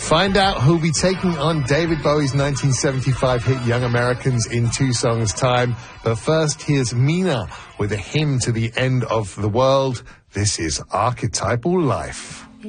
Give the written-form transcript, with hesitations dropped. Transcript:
Find out who'll be taking on David Bowie's 1975 hit Young Americans in 2 songs' time. But first, here's Mina with a hymn to the end of the world. This is Archetypal Life.